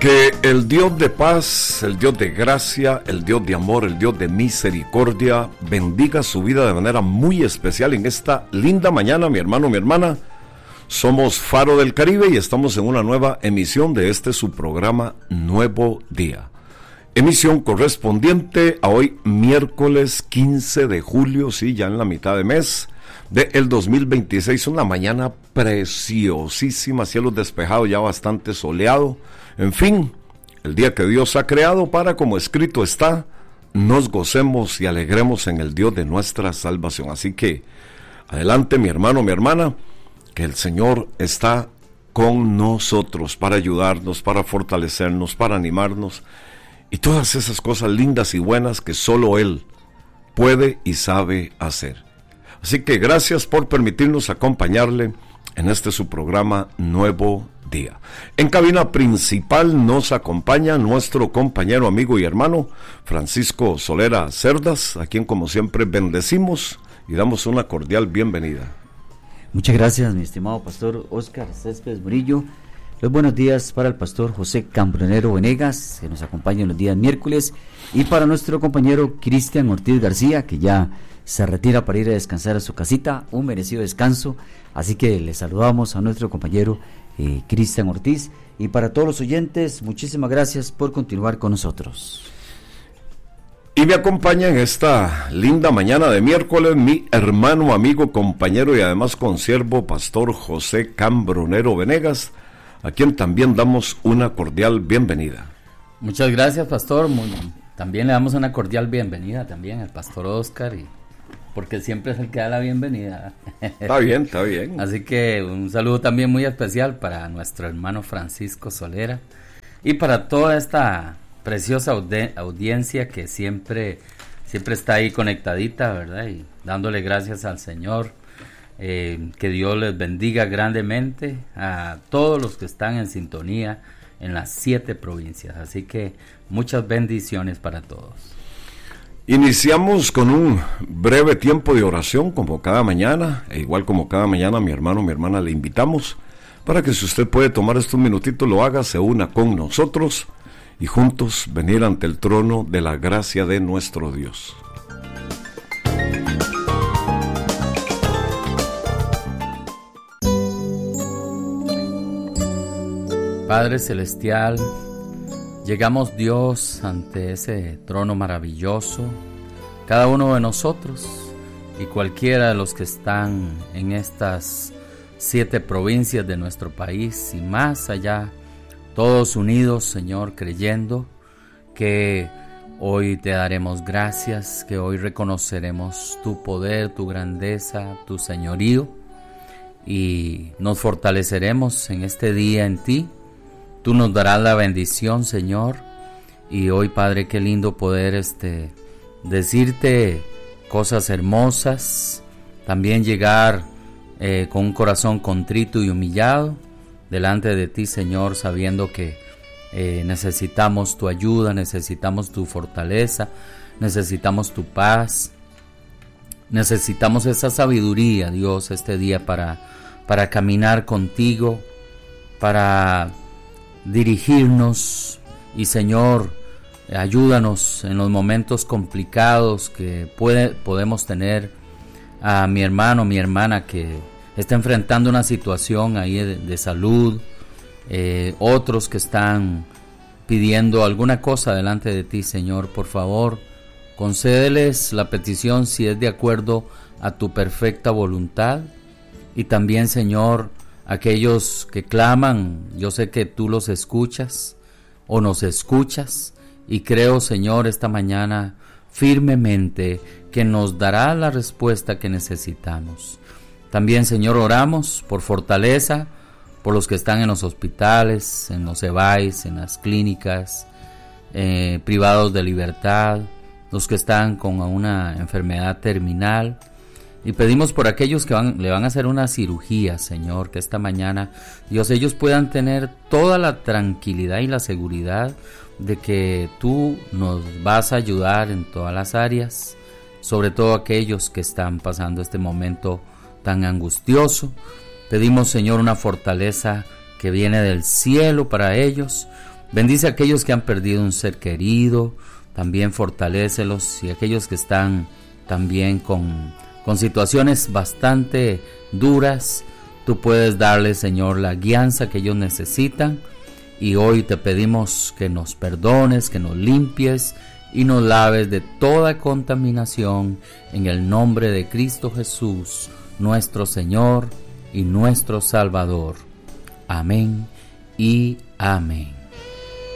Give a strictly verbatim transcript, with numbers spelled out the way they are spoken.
Que el Dios de paz, el Dios de gracia, el Dios de amor, el Dios de misericordia bendiga su vida de manera muy especial en esta linda mañana, mi hermano, mi hermana. Somos Faro del Caribe y estamos en una nueva emisión de este su programa Nuevo Día. Emisión correspondiente a hoy, miércoles quince de julio, sí, ya en la mitad de mes del dos mil veintiséis. Una mañana preciosísima, cielos despejados, ya bastante soleado. En fin, el día que Dios ha creado para, como escrito está, nos gocemos y alegremos en el Dios de nuestra salvación. Así que, adelante mi hermano, mi hermana, que el Señor está con nosotros para ayudarnos, para fortalecernos, para animarnos y todas esas cosas lindas y buenas que solo Él puede y sabe hacer. Así que gracias por permitirnos acompañarle en este su programa Nuevo Día. En cabina principal nos acompaña nuestro compañero, amigo y hermano Francisco Solera Cerdas, a quien como siempre bendecimos y damos una cordial bienvenida. Muchas gracias, mi estimado pastor Óscar Céspedes Murillo. Los buenos días para el pastor José Cambronero Venegas, que nos acompaña en los días miércoles, y para nuestro compañero Cristian Ortiz García, que ya se retira para ir a descansar a su casita, un merecido descanso. Así que le saludamos a nuestro compañero eh, Cristian Ortiz, y para todos los oyentes, muchísimas gracias por continuar con nosotros. Y me acompaña en esta linda mañana de miércoles mi hermano, amigo, compañero y además consiervo, pastor José Cambronero Venegas, a quien también damos una cordial bienvenida. Muchas gracias, pastor. Muy, también le damos una cordial bienvenida también al pastor Óscar, y porque siempre es el que da la bienvenida. Está bien, está bien. Así que un saludo también muy especial para nuestro hermano Francisco Solera y para toda esta preciosa audi- audiencia que siempre, siempre está ahí conectadita, ¿verdad? Y dándole gracias al Señor. Eh, que Dios les bendiga grandemente a todos los que están en sintonía en las siete provincias. Así que muchas bendiciones para todos. Iniciamos con un breve tiempo de oración como cada mañana, e igual como cada mañana mi hermano, mi hermana, le invitamos para que si usted puede tomar estos minutitos lo haga, se una con nosotros y juntos venir ante el trono de la gracia de nuestro Dios. Padre Celestial, llegamos, Dios, ante ese trono maravilloso, cada uno de nosotros y cualquiera de los que están en estas siete provincias de nuestro país y más allá, todos unidos, Señor, creyendo que hoy te daremos gracias, que hoy reconoceremos tu poder, tu grandeza, tu señorío, y nos fortaleceremos en este día en ti. Tú nos darás la bendición, Señor, y hoy, Padre, qué lindo poder este, decirte cosas hermosas, también llegar eh, con un corazón contrito y humillado delante de ti, Señor, sabiendo que eh, necesitamos tu ayuda, necesitamos tu fortaleza, necesitamos tu paz, necesitamos esa sabiduría, Dios, este día para, para caminar contigo, para dirigirnos, y Señor, ayúdanos en los momentos complicados que puede, podemos tener. A mi hermano, mi hermana que está enfrentando una situación ahí de, de salud, eh, otros que están pidiendo alguna cosa delante de ti, Señor, por favor, concédeles la petición si es de acuerdo a tu perfecta voluntad. Y también, Señor, aquellos que claman, yo sé que tú los escuchas o nos escuchas, y creo, Señor, esta mañana firmemente que nos dará la respuesta que necesitamos. También, Señor, oramos por fortaleza, por los que están en los hospitales, en los E B A Is, en las clínicas, eh, privados de libertad, los que están con una enfermedad terminal. Y pedimos por aquellos que van, le van a hacer una cirugía, Señor, que esta mañana, Dios, ellos puedan tener toda la tranquilidad y la seguridad de que tú nos vas a ayudar en todas las áreas, sobre todo aquellos que están pasando este momento tan angustioso. Pedimos, Señor, una fortaleza que viene del cielo para ellos, Bendice a aquellos que han perdido un ser querido, también fortalécelos, y aquellos que están también con, con situaciones bastante duras, tú puedes darles, Señor, la guianza que ellos necesitan. Y hoy te pedimos que nos perdones, que nos limpies y nos laves de toda contaminación en el nombre de Cristo Jesús, nuestro Señor y nuestro Salvador. Amén y amén.